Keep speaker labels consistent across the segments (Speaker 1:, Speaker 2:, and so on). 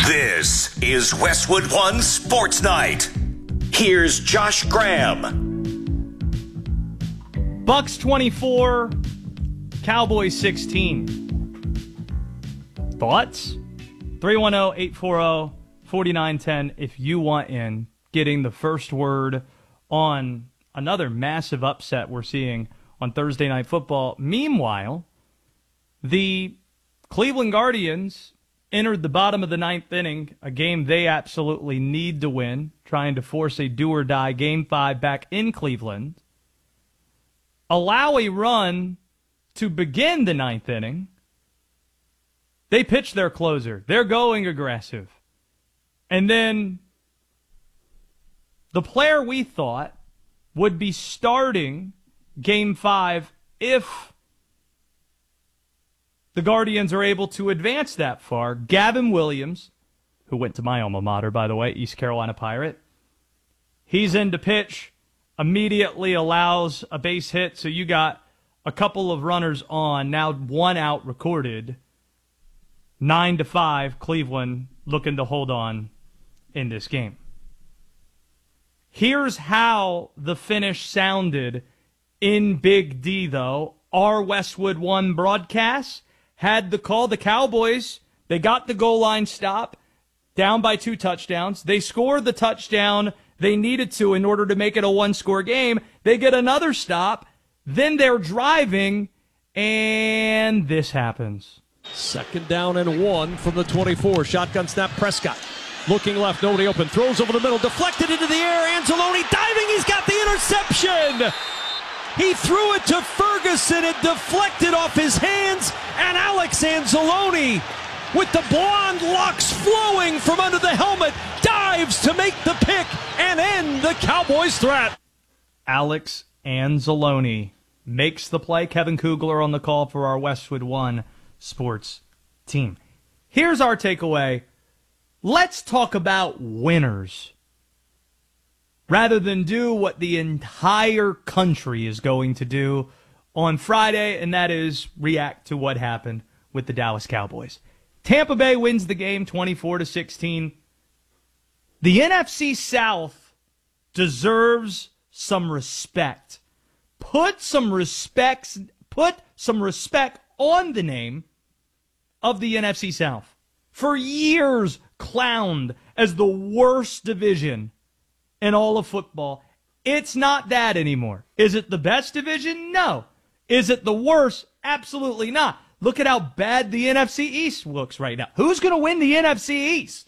Speaker 1: This is Westwood One Sports Night. Here's Josh Graham.
Speaker 2: Bucks 24, Cowboys 16. Thoughts? 310-840-4910 if you want in. Getting the first word on another massive upset we're seeing on Thursday Night Football. Meanwhile, the Cleveland Guardians entered the bottom of the ninth inning, a game they absolutely need to win, trying to force a do-or-die Game 5 back in Cleveland. Allow a run to begin the ninth inning. They pitch their closer. They're going aggressive. And then the player we thought would be starting Game 5 if the Guardians are able to advance that far, Gavin Williams, who went to my alma mater, by the way, East Carolina Pirate. He's in to pitch, immediately allows a base hit, so you got a couple of runners on, now one out recorded. 9-5, Cleveland looking to hold on in this game. Here's how the finish sounded in Big D, though. Our Westwood One broadcast had the call. The Cowboys, they got the goal line stop, down by 2 touchdowns. They scored the touchdown they needed to in order to make it a one-score game. They get another stop. Then they're driving, and this happens.
Speaker 3: 2nd down and 1 from the 24. Shotgun snap, Prescott. Looking left, nobody open. Throws over the middle, deflected into the air. Anzalone diving, he's got the interception. He threw it to Ferguson. It deflected off his hands. And Alex Anzalone, with the blonde locks flowing from under the helmet, dives to make the pick and end the Cowboys' threat.
Speaker 2: Alex Anzalone makes the play. Kevin Kugler on the call for our Westwood One sports team. Here's our takeaway. Let's talk about winners rather than do what the entire country is going to do on Friday, and that is react to what happened with the Dallas Cowboys. Tampa Bay wins the game 24-16. The NFC South deserves some respect. Put some respect on the name of the NFC South. For years clowned as the worst division in all of football. It's not that anymore. Is it the best division? No. Is it the worst? Absolutely not. Look at how bad the NFC East looks right now. Who's going to win the NFC East?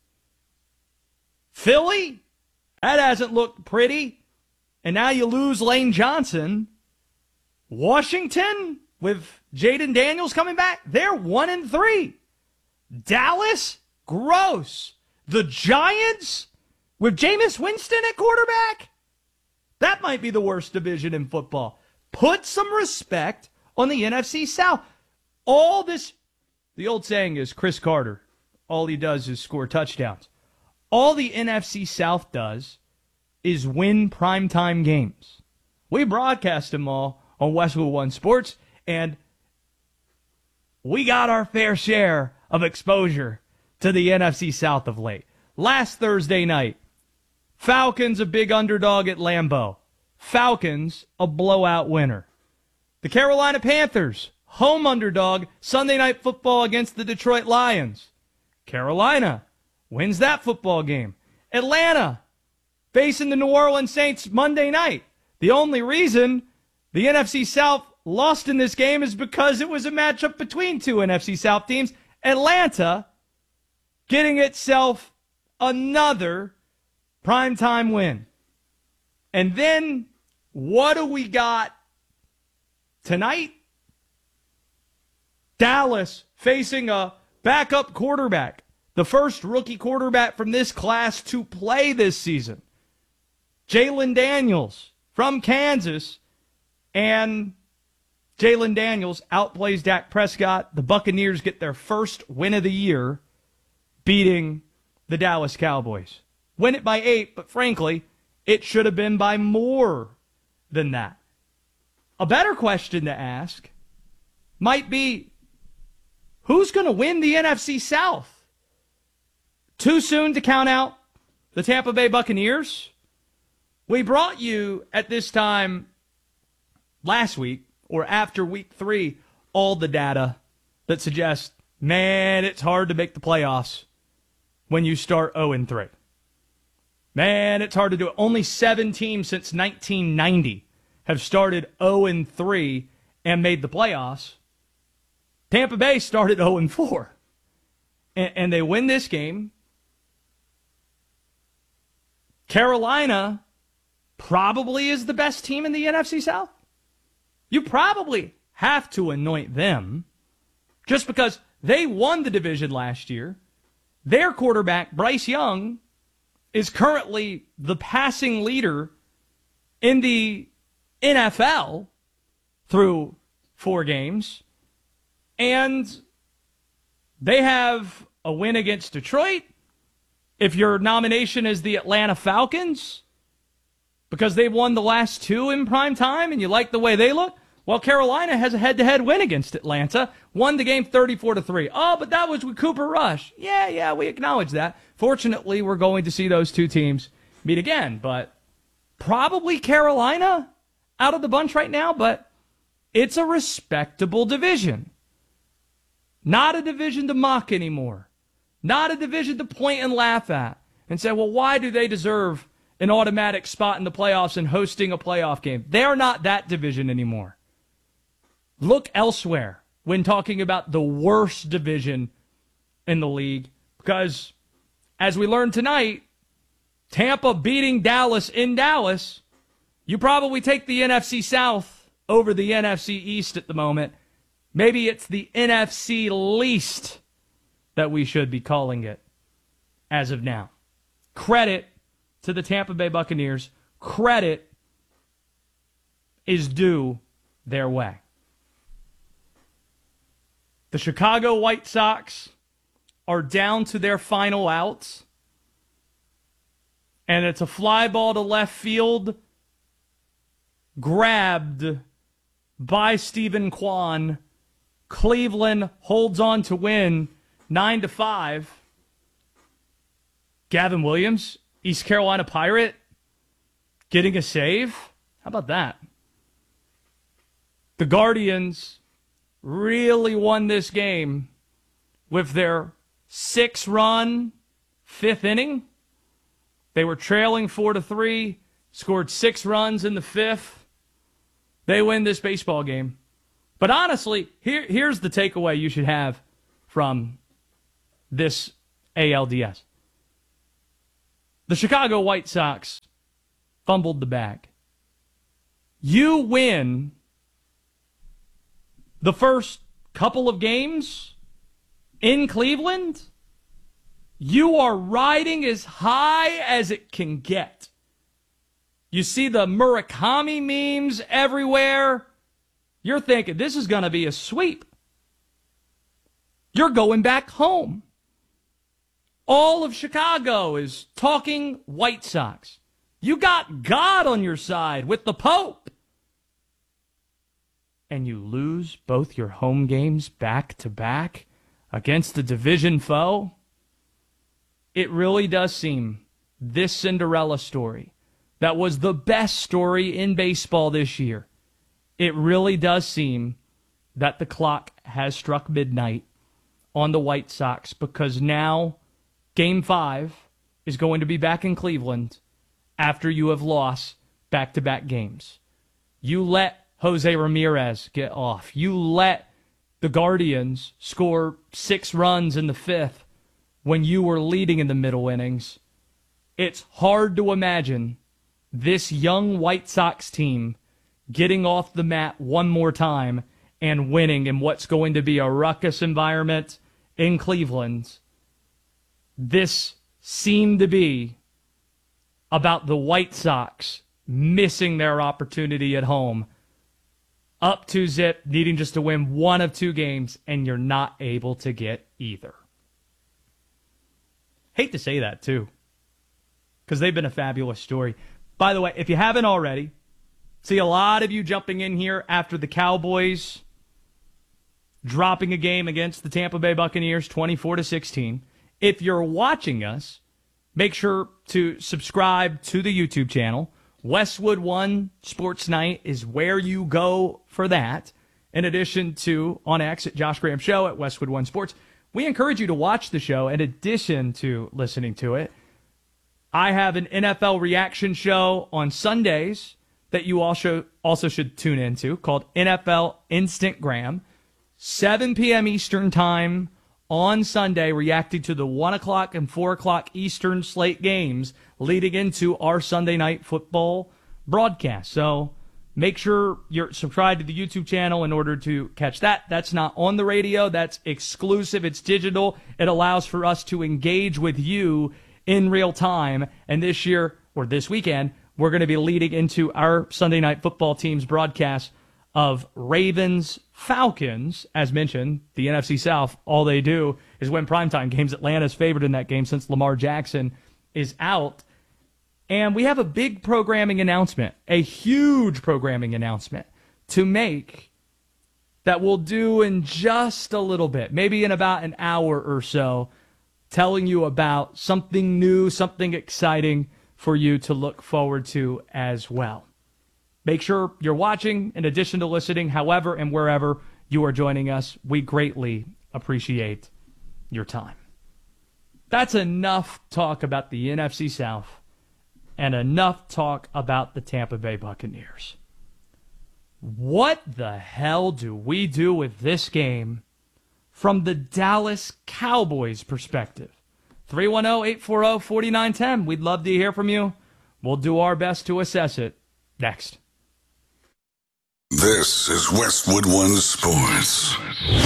Speaker 2: Philly? That hasn't looked pretty. And now you lose Lane Johnson. Washington, with Jaden Daniels coming back, they're 1-3. Dallas? Gross. The Giants? With Jameis Winston at quarterback? That might be the worst division in football. Put some respect on the NFC South. All this, the old saying is Chris Carter, all he does is score touchdowns. All the NFC South does is win primetime games. We broadcast them all on Westwood One Sports, and we got our fair share of exposure to the NFC South of late. Last Thursday night, Falcons a big underdog at Lambeau. Falcons a blowout winner. The Carolina Panthers, home underdog, Sunday Night Football against the Detroit Lions. Carolina wins that football game. Atlanta facing the New Orleans Saints Monday night. The only reason the NFC South lost in this game is because it was a matchup between two NFC South teams. Atlanta getting itself another primetime win. And then what do we got tonight? Dallas facing a backup quarterback, the first rookie quarterback from this class to play this season. Jalen Daniels from Kansas, and Jalen Daniels outplays Dak Prescott. The Buccaneers get their first win of the year, beating the Dallas Cowboys. Win it by 8, but frankly, it should have been by more than that. A better question to ask might be, who's going to win the NFC South? Too soon to count out the Tampa Bay Buccaneers? We brought you at this time last week or after week 3 all the data that suggests, man, it's hard to make the playoffs when you start 0-3. Man, it's hard to do it. Only 7 teams since 1990 have started 0-3 and made the playoffs. Tampa Bay started 0-4. And they win this game. Carolina probably is the best team in the NFC South. You probably have to anoint them just because they won the division last year. Their quarterback, Bryce Young, is currently the passing leader in the NFL through 4 games. And they have a win against Detroit. If your nomination is the Atlanta Falcons, because they've won the last 2 in prime time and you like the way they look, well, Carolina has a head-to-head win against Atlanta. Won the game 34-3. Oh, but that was with Cooper Rush. Yeah, we acknowledge that. Fortunately, we're going to see those 2 teams meet again. But probably Carolina out of the bunch right now, but it's a respectable division. Not a division to mock anymore. Not a division to point and laugh at and say, well, why do they deserve an automatic spot in the playoffs and hosting a playoff game? They are not that division anymore. Look elsewhere when talking about the worst division in the league, because as we learned tonight, Tampa beating Dallas in Dallas, you probably take the NFC South over the NFC East at the moment. Maybe it's the NFC least that we should be calling it as of now. Credit to the Tampa Bay Buccaneers. Credit is due their way. The Chicago White Sox are down to their final outs. And it's a fly ball to left field grabbed by Stephen Kwan. Cleveland holds on to win 9-5. Gavin Williams, East Carolina Pirate, getting a save. How about that? The Guardians really won this game with their 6-run 5th inning. They were trailing 4-3, scored 6 runs in the 5th. They win this baseball game. But honestly, here's the takeaway you should have from this ALDS. The Chicago White Sox fumbled the bag. You win the first couple of games in Cleveland, you are riding as high as it can get. You see the Murakami memes everywhere. You're thinking, this is going to be a sweep. You're going back home. All of Chicago is talking White Sox. You got God on your side with the Pope. And you lose both your home games back to back against a division foe. It really does seem this Cinderella story that was the best story in baseball this year. It really does seem that the clock has struck midnight on the White Sox, because now Game 5 is going to be back in Cleveland after you have lost back-to-back games. You let Jose Ramirez get off. You let the Guardians score 6 runs in the 5th when you were leading in the middle innings. It's hard to imagine this young White Sox team getting off the mat one more time and winning in what's going to be a ruckus environment in Cleveland. This seemed to be about the White Sox missing their opportunity at home. Up 2-0, needing just to win one of 2 games, and you're not able to get either. Hate to say that, too, because they've been a fabulous story. By the way, if you haven't already, see a lot of you jumping in here after the Cowboys dropping a game against the Tampa Bay Buccaneers 24-16. If you're watching us, make sure to subscribe to the YouTube channel. Westwood One Sports Night is where you go for that. In addition to on X at Josh Graham Show at Westwood One Sports. We encourage you to watch the show in addition to listening to it. I have an NFL reaction show on Sundays that you also should tune into called NFL Instant Graham. 7 p.m. Eastern Time on Sunday, reacting to the 1 o'clock and 4 o'clock Eastern slate games leading into our Sunday night football broadcast. So make sure you're subscribed to the YouTube channel in order to catch that. That's not on the radio. That's exclusive. It's digital. It allows for us to engage with you in real time. And this year, or this weekend, we're going to be leading into our Sunday night football team's broadcast of Ravens-Falcons. As mentioned, the NFC South, all they do is win primetime games. Atlanta's favored in that game since Lamar Jackson is out. And we have a big programming announcement, a huge programming announcement to make that we'll do in just a little bit, maybe in about an hour or so, telling you about something new, something exciting for you to look forward to as well. Make sure you're watching in addition to listening, however and wherever you are joining us. We greatly appreciate your time. That's enough talk about the NFC South and enough talk about the Tampa Bay Buccaneers. What the hell do we do with this game from the Dallas Cowboys perspective? 310-840-4910. We'd love to hear from you. We'll do our best to assess it next.
Speaker 4: This is Westwood One Sports.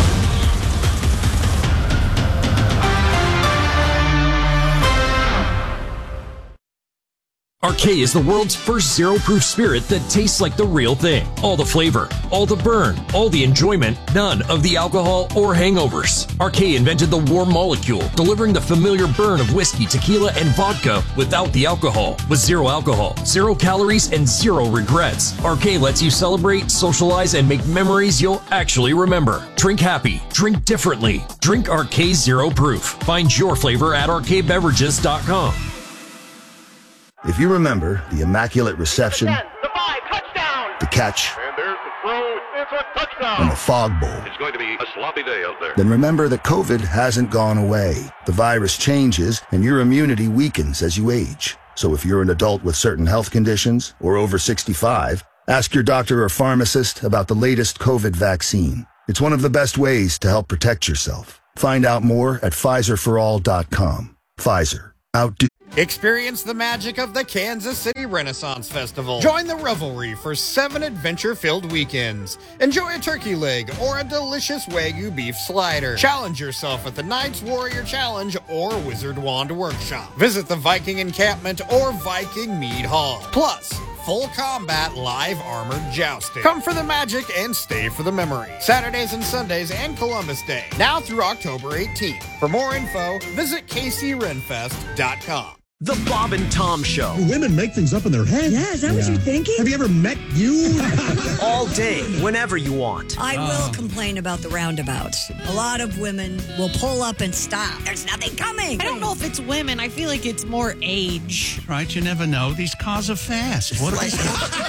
Speaker 5: Arcade is the world's first zero-proof spirit that tastes like the real thing. All the flavor, all the burn, all the enjoyment, none of the alcohol or hangovers. Arcade invented the warm molecule, delivering the familiar burn of whiskey, tequila, and vodka without the alcohol. With zero alcohol, 0 calories, and 0 regrets. Arcade lets you celebrate, socialize, and make memories you'll actually remember. Drink happy. Drink differently. Drink Arcade Zero Proof. Find your flavor at arcadebeverages.com.
Speaker 6: If you remember the immaculate reception,
Speaker 7: the 5, touchdown!
Speaker 6: the catch,
Speaker 7: And there's the throw, it's a touchdown!
Speaker 6: and the fog bowl,
Speaker 7: It's going to be a sloppy day out there.
Speaker 6: then remember that COVID hasn't gone away. The virus changes and your immunity weakens as you age. So if you're an adult with certain health conditions or over 65, ask your doctor or pharmacist about the latest COVID vaccine. It's one of the best ways to help protect yourself. Find out more at PfizerForAll.com. Pfizer. Outdo.
Speaker 8: Experience the magic of the Kansas City Renaissance Festival. Join the revelry for 7 adventure-filled weekends. Enjoy a turkey leg or a delicious Wagyu beef slider. Challenge yourself at the Knights Warrior Challenge or Wizard Wand Workshop. Visit the Viking Encampment or Viking Mead Hall. Plus, full combat live armored jousting. Come for the magic and stay for the memory. Saturdays and Sundays and Columbus Day. Now through October 18th. For more info, visit kcrenfest.com.
Speaker 5: The Bob and Tom Show.
Speaker 9: Women make things up in their head.
Speaker 10: Yeah, is that what you're thinking?
Speaker 9: Have you ever met you?
Speaker 5: All day, whenever you want.
Speaker 10: I will complain about the roundabouts. A lot of women will pull up and stop. There's nothing coming.
Speaker 11: I don't know if it's women. I feel like it's more age.
Speaker 9: Right, you never know. These cars are fast. What
Speaker 12: They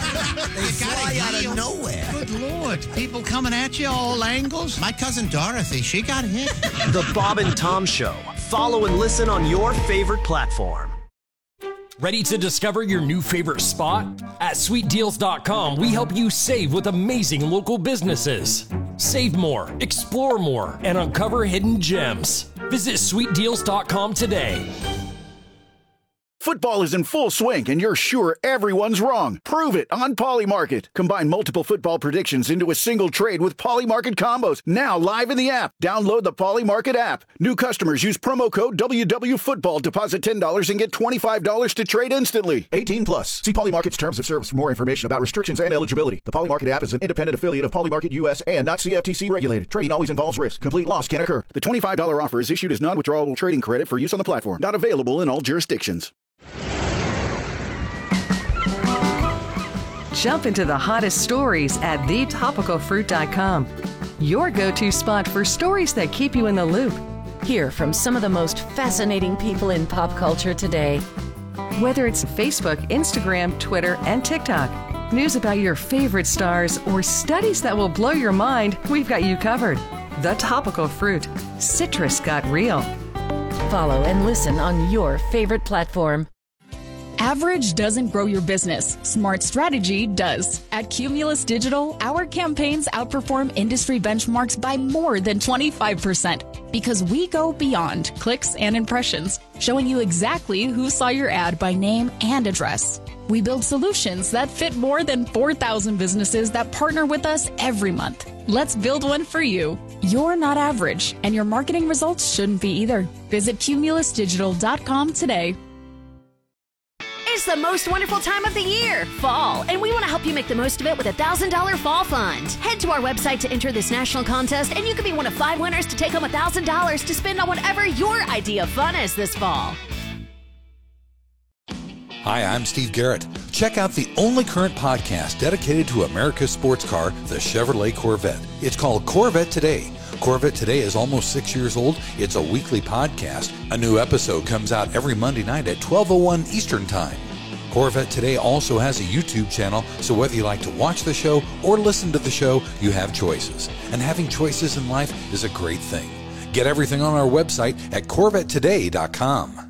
Speaker 12: fly out of nowhere.
Speaker 9: Good Lord. People coming at you all angles. My cousin Dorothy, she got hit.
Speaker 5: The Bob and Tom Show. Follow and listen on your favorite platform. Ready to discover your new favorite spot? At SweetDeals.com, we help you save with amazing local businesses. Save more, explore more, and uncover hidden gems. Visit SweetDeals.com today.
Speaker 13: Football is in full swing, and you're sure everyone's wrong. Prove it on Polymarket. Combine multiple football predictions into a single trade with Polymarket combos. Now live in the app. Download the Polymarket app. New customers use promo code WWFootball. Deposit $10 and get $25 to trade instantly. 18 plus. See Polymarket's terms of service for more information about restrictions and eligibility. The Polymarket app is an independent affiliate of Polymarket US and not CFTC regulated. Trading always involves risk. Complete loss can occur. The $25 offer is issued as non-withdrawable trading credit for use on the platform. Not available in all jurisdictions.
Speaker 14: Jump into the hottest stories at thetopicalfruit.com. Your go-to spot for stories that keep you in the loop. Hear from some of the most fascinating people in pop culture today. Whether it's Facebook, Instagram, Twitter, and TikTok, news about your favorite stars, or studies that will blow your mind, we've got you covered. The Topical Fruit. Citrus got real. Follow and listen on your favorite platform.
Speaker 15: Average doesn't grow your business. Smart strategy does. At Cumulus Digital, our campaigns outperform industry benchmarks by more than 25% because we go beyond clicks and impressions, showing you exactly who saw your ad by name and address. We build solutions that fit more than 4,000 businesses that partner with us every month. Let's build one for you. You're not average, and your marketing results shouldn't be either. Visit cumulusdigital.com today.
Speaker 16: It's the most wonderful time of the year, fall, and we want to help you make the most of it with a $1,000 fall fund. Head to our website to enter this national contest, and you could be one of 5 winners to take home $1,000 to spend on whatever your idea of fun is this fall.
Speaker 17: Hi, I'm Steve Garrett. Check out the only current podcast dedicated to America's sports car, the Chevrolet Corvette. It's called Corvette Today. Corvette Today is almost 6 years old. It's a weekly podcast. A new episode comes out every Monday night at 12:01 Eastern Time. Corvette Today also has a YouTube channel, so whether you like to watch the show or listen to the show, you have choices. And having choices in life is a great thing. Get everything on our website at CorvetteToday.com.